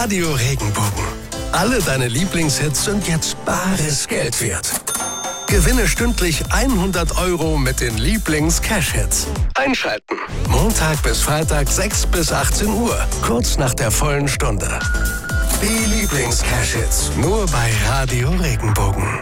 Radio Regenbogen. Alle deine Lieblingshits sind jetzt bares Geld wert. Gewinne stündlich 100 € mit den Lieblings-Cash-Hits. Einschalten. Montag bis Freitag 6 bis 18 Uhr. Kurz nach der vollen Stunde. Die Lieblings-Cash-Hits. Nur bei Radio Regenbogen.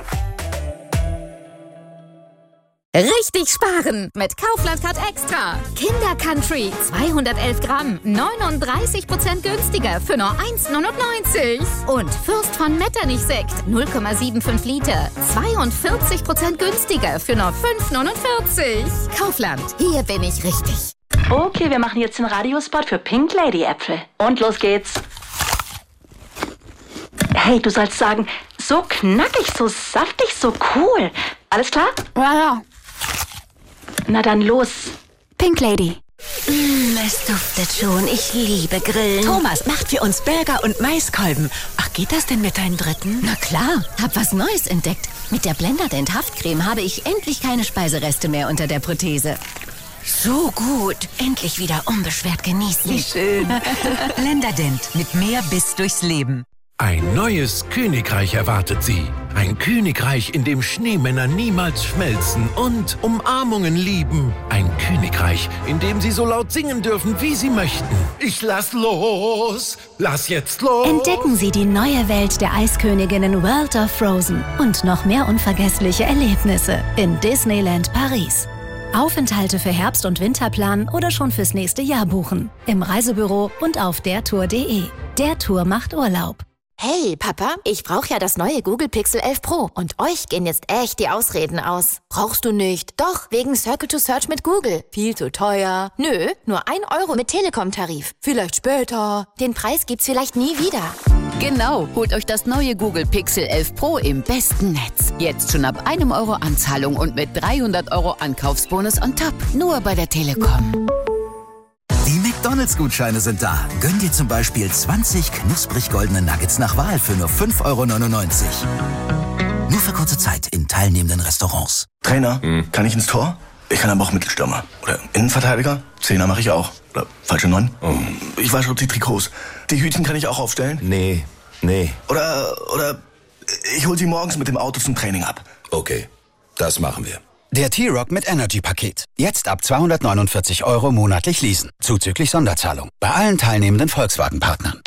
Richtig sparen mit Kaufland Card Extra. Kinder Country 211 Gramm, 39% günstiger für nur 1,99. Und Fürst von Metternich Sekt 0,75 Liter, 42% günstiger für nur 5,49. Kaufland, hier bin ich richtig. Okay, wir machen jetzt den Radiospot für Pink Lady Äpfel. Und los geht's. Hey, du sollst sagen, so knackig, so saftig, so cool. Alles klar? Ja. Na dann los. Pink Lady. Es duftet schon. Ich liebe Grillen. Thomas macht für uns Burger und Maiskolben. Ach, geht das denn mit deinen Dritten? Na klar, hab was Neues entdeckt. Mit der Blenderdent Haftcreme habe ich endlich keine Speisereste mehr unter der Prothese. So gut. Endlich wieder unbeschwert genießen. Wie schön. Blenderdent. Mit mehr Biss durchs Leben. Ein neues Königreich erwartet Sie. Ein Königreich, in dem Schneemänner niemals schmelzen und Umarmungen lieben. Ein Königreich, in dem Sie so laut singen dürfen, wie Sie möchten. Ich lass los! Lass jetzt los! Entdecken Sie die neue Welt der Eisköniginnen World of Frozen und noch mehr unvergessliche Erlebnisse in Disneyland Paris. Aufenthalte für Herbst- und Winter planen oder schon fürs nächste Jahr buchen. Im Reisebüro und auf dertour.de. Der Tour macht Urlaub. Hey, Papa, ich brauche ja das neue Google Pixel 11 Pro. Und euch gehen jetzt echt die Ausreden aus. Brauchst du nicht? Doch, wegen Circle to Search mit Google. Viel zu teuer. Nö, nur 1 € mit Telekom-Tarif. Vielleicht später. Den Preis gibt's vielleicht nie wieder. Genau, holt euch das neue Google Pixel 11 Pro im besten Netz. Jetzt schon ab 1 € Anzahlung und mit 300 € Ankaufsbonus on top. Nur bei der Telekom. Die McDonalds-Gutscheine sind da. Gönn dir zum Beispiel 20 knusprig goldene Nuggets nach Wahl für nur 5,99 €. Nur für kurze Zeit in teilnehmenden Restaurants. Trainer, kann ich ins Tor? Ich kann aber auch Mittelstürmer. Oder Innenverteidiger? Zehner mache ich auch. Oder falsche 9? Ich wasche die Trikots. Die Hütchen kann ich auch aufstellen? Nee. Oder ich hol sie morgens mit dem Auto zum Training ab. Okay, das machen wir. Der T-Rock mit Energy-Paket. Jetzt ab 249 € monatlich leasen. Zuzüglich Sonderzahlung. Bei allen teilnehmenden Volkswagen-Partnern.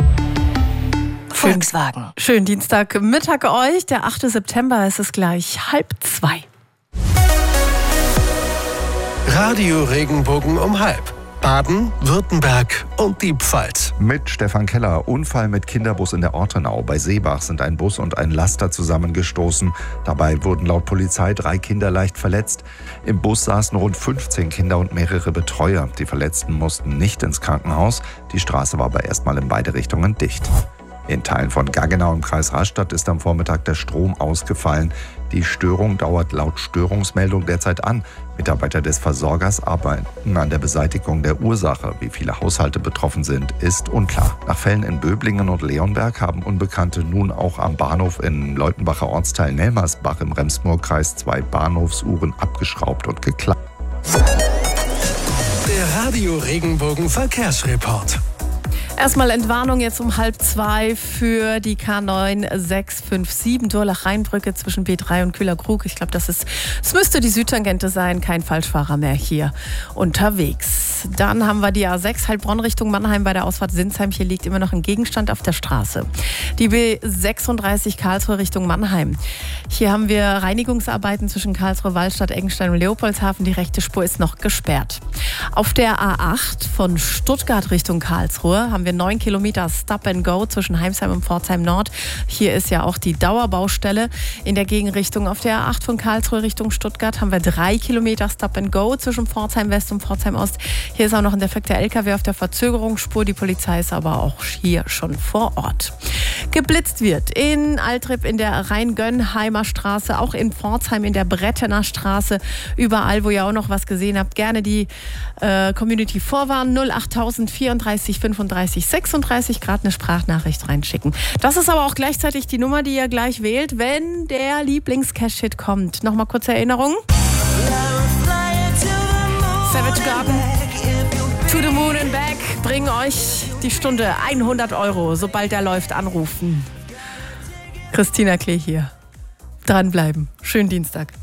Volkswagen. Schönen Dienstagmittag euch. Der 8. September ist es gleich 1:30. Radio Regenbogen um 1:30. Baden, Württemberg und die Pfalz. Mit Stefan Keller. Unfall mit Kinderbus in der Ortenau. Bei Seebach sind ein Bus und ein Laster zusammengestoßen. Dabei wurden laut Polizei 3 Kinder leicht verletzt. Im Bus saßen rund 15 Kinder und mehrere Betreuer. Die Verletzten mussten nicht ins Krankenhaus. Die Straße war aber erstmal in beide Richtungen dicht. In Teilen von Gaggenau im Kreis Rastatt ist am Vormittag der Strom ausgefallen. Die Störung dauert laut Störungsmeldung derzeit an. Mitarbeiter des Versorgers arbeiten an der Beseitigung der Ursache. Wie viele Haushalte betroffen sind, ist unklar. Nach Fällen in Böblingen und Leonberg haben Unbekannte nun auch am Bahnhof in Leutenbacher Ortsteil Nelmersbach im Rems-Murr-Kreis 2 Bahnhofsuhren abgeschraubt und geklappt. Der Radio Regenbogen Verkehrsreport. Erstmal Entwarnung jetzt um 1:30 für die K9 657 Durlach-Rheinbrücke zwischen B3 und Kühler-Krug. Ich glaube, es müsste die Südtangente sein. Kein Falschfahrer mehr hier unterwegs. Dann haben wir die A6 Heilbronn Richtung Mannheim bei der Ausfahrt Sinsheim. Hier liegt immer noch ein Gegenstand auf der Straße. Die B36 Karlsruhe Richtung Mannheim. Hier haben wir Reinigungsarbeiten zwischen Karlsruhe, Wallstadt, Engenstein und Leopoldshafen. Die rechte Spur ist noch gesperrt. Auf der A8 von Stuttgart Richtung Karlsruhe haben wir 9 Kilometer Stop and Go zwischen Heimsheim und Pforzheim Nord. Hier ist ja auch die Dauerbaustelle in der Gegenrichtung. Auf der A8 von Karlsruhe Richtung Stuttgart haben wir 3 Kilometer Stop and Go zwischen Pforzheim West und Pforzheim Ost. Hier ist auch noch ein defekter LKW auf der Verzögerungsspur. Die Polizei ist aber auch hier schon vor Ort. Geblitzt wird in Altrip in der Rhein-Gönnheimer Straße, auch in Pforzheim in der Brettener Straße. Überall, wo ihr auch noch was gesehen habt, gerne die Community vorwarnen. 08000 34 35 36 Grad eine Sprachnachricht reinschicken. Das ist aber auch gleichzeitig die Nummer, die ihr gleich wählt, wenn der Lieblings-Cash-Hit kommt. Nochmal kurze Erinnerung. Savage Garden. To the Moon and Back bringen euch die Stunde 100 Euro. Sobald er läuft, anrufen. Christina Klee hier. Dranbleiben. Schönen Dienstag.